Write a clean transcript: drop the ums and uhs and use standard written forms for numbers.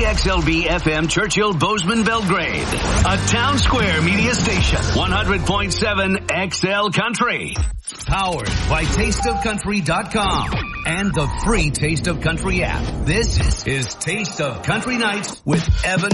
KXLB FM Churchill Bozeman Belgrade. A Town Square media station. 100.7 XL Country. Powered by TasteOfCountry.com and the free Taste of Country app. This is Taste of Country Nights with Evan